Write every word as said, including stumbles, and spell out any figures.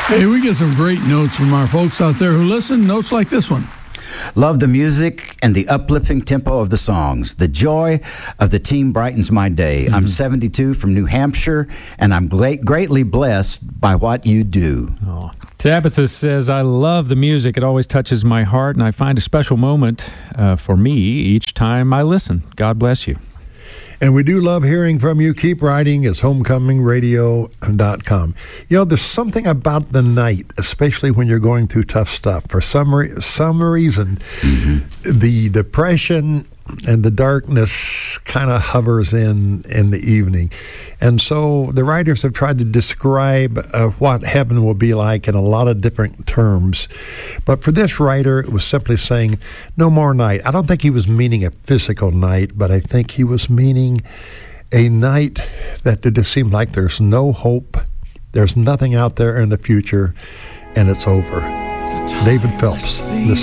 Hey, we get some great notes from our folks out there who listen. Notes like this one. Love the music and the uplifting tempo of the songs. The joy of the team brightens my day. Mm-hmm. I'm seventy-two from New Hampshire, and I'm great, greatly blessed by what you do. Oh. Tabitha says, I love the music. It always touches my heart, and I find a special moment uh, for me each time I listen. God bless you. And we do love hearing from you. Keep writing. It's homecoming radio dot com. You know, there's something about the night, especially when you're going through tough stuff. For some, re- some reason, mm-hmm. the depression and the darkness kind of hovers in in the evening. And so the writers have tried to describe uh, what heaven will be like in a lot of different terms. But for this writer, it was simply saying, no more night. I don't think he was meaning a physical night, but I think he was meaning a night that it just seemed like there's no hope, there's nothing out there in the future, and it's over. David Phelps. This